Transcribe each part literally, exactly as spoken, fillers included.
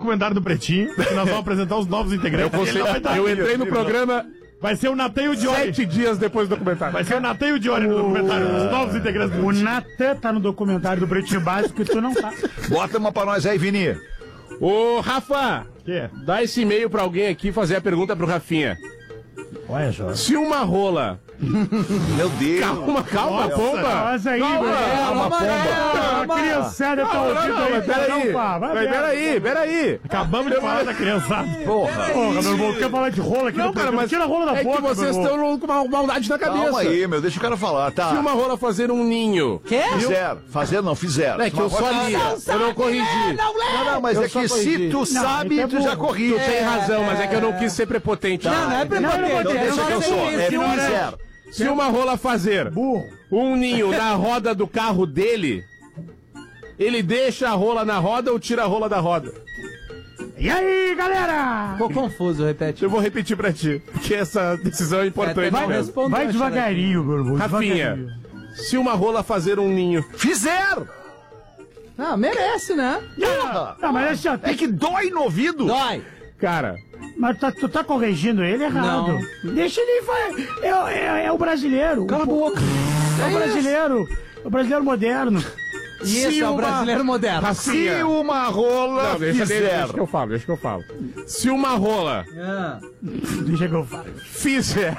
documentário do Pretinho, que nós vamos apresentar os novos integrantes. Eu, Ele não vai estar eu aqui, entrei no ele programa Vai ser o Natan e o Diori. sete dias depois do documentário. Vai ser o Natan e o Diori no documentário, os novos integrantes do O Pretinho. Natan tá no documentário do Pretinho Básico e tu não tá. Bota uma pra nós aí, Vini. Ô, Rafa, Que? dá esse e-mail pra alguém aqui fazer a pergunta pro Rafinha. Olha só. Se uma rola... Meu Deus. Calma, calma, Nossa, pomba. Nossa aí, Calma, velho. calma, A criançada tá Não, não, ouvindo não, aí. mas peraí. Não, pá, vai Mas ver. peraí, peraí. Acabamos de falar da criançada. Porra. Porra, meu irmão, quer falar de rola aqui Não, no cara, programa? mas Tira a rola da é boca, que vocês meu irmão. estão com uma maldade na cabeça. Calma aí, meu. Deixa o cara falar, tá? Se uma rola fazer um ninho... Quê? Fizeram. Fazer não, fizeram. É que eu só li, eu não corrigi. Não, não, mas Eu é só que corrigi. se tu sabe, então tu já Tu corrige. tem razão, mas é que eu não quis ser prepotente. Não, não é prepotente. Então é deixa só que eu ser sou. É isso. Não é- fizeram. Se uma rola fazer Burro. um ninho na roda do carro dele, ele deixa a rola na roda ou tira a rola da roda? E aí, galera? Ficou confuso, repete. Eu vou repetir pra ti, porque essa decisão é importante. É, Vai, não respondeu, vai Xarope. devagarinho, meu irmão. Rafinha, devagarinho. se uma rola fazer um ninho... Fizeram! Ah, merece, né? Porra! Não, mas assim, ó, É tem que dói no ouvido. Dói. Cara, Mas tá- tu tá corrigindo ele errado. Deixa ele fazer. É, é- é o brasileiro. Cala a boca. É o brasileiro. É o brasileiro moderno. Isso, Se é o uma- brasileiro moderno. Se uma rola não, deixa, deixa, deixa que fizer. eu falo, deixa que eu falo. Se uma rola Ah. Deixa que eu falo. fizer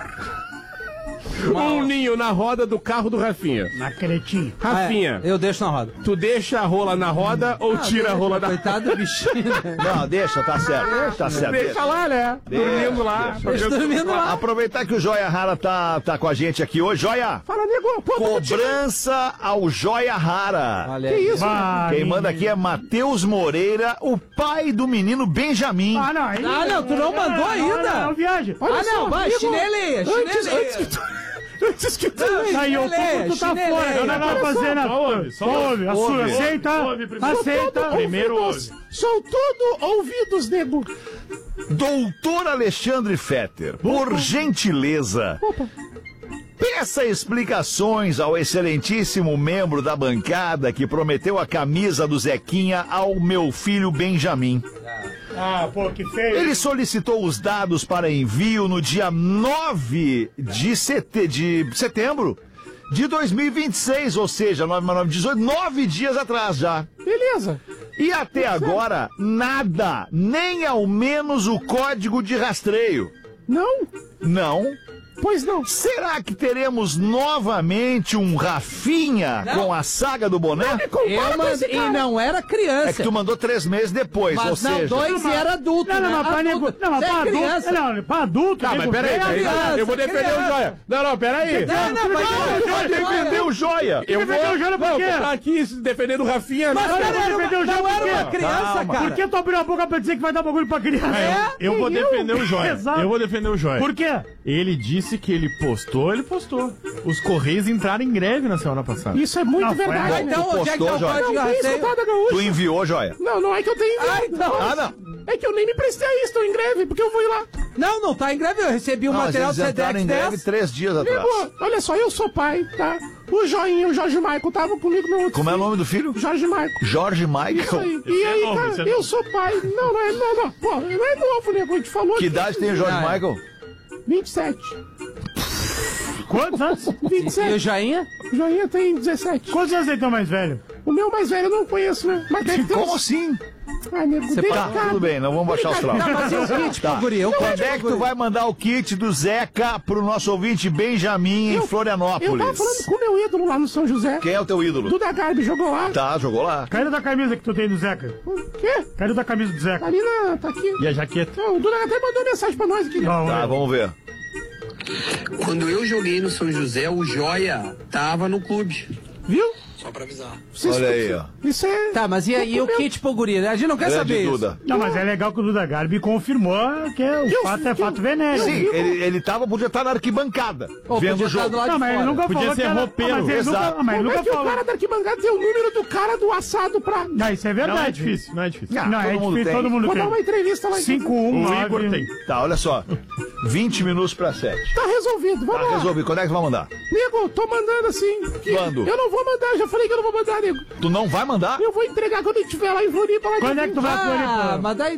um ninho na roda do carro do Rafinha, Na cretinha. Rafinha, Ah, é, eu deixo na roda. tu deixa a rola na roda ou tira a rola da roda? Coitado do bichinho. né? Não, deixa, tá certo. Tá certo. Deixa lá, né? Dormindo lá. Deixa dormindo lá. Aproveitar que o Joia Rara tá, tá com a gente aqui hoje. Joia! Fala, nego, pô, Cobrança ao Joia Rara. Olha aí. Vai, Quem manda aqui é Matheus Moreira, o pai do menino Benjamin. Ah, não. Aí, Ah, não, tu não mandou ainda? Não, não, viagem. Ah, não, vai, chineleia, chineleia. Antes que tu... Aí, ô, Chineleia, tu tá chineleia. fora. Não, não, não, fazer nada. Só ouve, só ouve. A sua, ouve. aceita. Ouve primeiro. Aceita. Primeiro ouve. Sou tudo ouvidos, nego. Doutor Alexandre Fetter, por gentileza, peça explicações ao excelentíssimo membro da bancada que prometeu a camisa do Zequinha ao meu filho Benjamin. Ah, pô, que feio. Ele solicitou os dados para envio no dia nove de, sete... de setembro de dois mil e vinte e seis, ou seja, nove mais nove, dezoito, nove dias atrás já. Beleza. E até agora, nada, nem ao menos o código de rastreio. Não? Não? Pois não. Será que teremos novamente um Rafinha Não. com a saga do boné? Eu mandei, e não era criança. É que tu mandou três meses depois, ou Mas não, seja... dois e era adulto, Não, não, né? não, pra nego. Adulto. Não, mas Você pra é adulto. criança. Não, pra adulto. Tá, mas nego peraí, velho, peraí. criança, Eu vou defender criança. o Joia. Não, não, peraí. Não, não, mas Não, pode defender o Joia! Eu vou... defender o Joia por Não, quê? tá aqui defendendo o Rafinha. Mas Não, não eu vou era, defender o uma, jogo não era por quê? uma criança, Calma. cara. Por que tu abriu a boca pra dizer que vai dar bagulho pra criança? É? Eu vou defender o Joia. Exato. Eu vou defender o Joia. Por quê? Ele disse que ele postou, ele postou. Os Correios entraram em greve na semana passada. Isso é muito Não, foi verdade. Ah, então, Tu onde é que tá postou, o Joia? código de Não tem rastreio? escutada, gaúcho. Tu enviou, Joia? Não, não é que eu tenho Ah, enviado. então. Ah, não. É que eu nem me prestei a isso, tô em greve, porque eu vou ir lá. Não, não tá em greve. Eu recebi o Não, mas material do eles entraram Sedex em greve dez. três dias atrás. Nego, olha só, eu sou pai, tá? O Joinha, o Jorge Michael, estavam comigo no outro Como é o filho. nome do filho? Jorge Michael. Jorge Isso Michael. aí. Esse E é aí, novo, esse é cara, eu novo. sou pai. Não, não é, não, não. Pô, não é novo, nego. A gente falou Que idade tem o Jorge Ah, é. Michael? vinte e sete. Quantos anos? vinte e E o sete. Joinha? O Joinha tem dezessete. Quantos anos ele tem mais velho? O meu mais velho eu não conheço, né? Mas deve ter Como uns... assim? Ai, nego, Você Tá, delicado. tudo bem, não vamos baixar os traumas. Tá, mas e o kit, Tá. pro guri? Eu Quando é que tu vai mandar o kit do Zeca pro nosso ouvinte Benjamin em Eu- Eu Florianópolis? tava falando com o meu ídolo lá no São José. Quem é o teu ídolo? Duda Garbi jogou lá. Tá, jogou lá. Cadê da camisa que tu tem do Zeca? O quê? Cadê da camisa do Zeca? Ali na... tá aqui. E a jaqueta? Não, o Duda até mandou mensagem pra nós aqui. Não, Tá, vamos ver. Quando eu joguei no São José, o Joia tava no clube. Viu? Só pra avisar. Vocês- Olha aí, ó. Isso é... Tá, mas e, e o kit pro guri? A gente não quer Grande saber isso. Duda. Não, mas é legal que o Duda Garbi confirmou que o Eu- fato é eu- fato venéreo. Sim, ele, ele tava, podia estar na arquibancada, Ô, vendo podia o estar jogo. do lado Não, de mas ele fora. nunca Podia falou ser que era... roupeiro, Ah, mas ele nunca, exato. ah, mas ele Como é nunca que o falou. cara da arquibancada tem o número do cara do assado pra... Não, isso é Não é verdade. difícil, não é difícil. Ah, Não, todo é mundo difícil, tem. todo mundo Vou dar uma tem. entrevista lá. cinco O um Igor nove tem. Tá, olha só. vinte minutos pra sete. Tá resolvido, vamos Tá, lá. resolvi. Quando é que tu vai mandar? Nego, tô mandando assim. que Quando? Eu não vou mandar, já falei que eu não vou mandar, nego. Tu não vai mandar? Eu vou entregar quando ele estiver lá em Floripa. Lá Quando de- é que tu vai Ah, Floripa? mas daí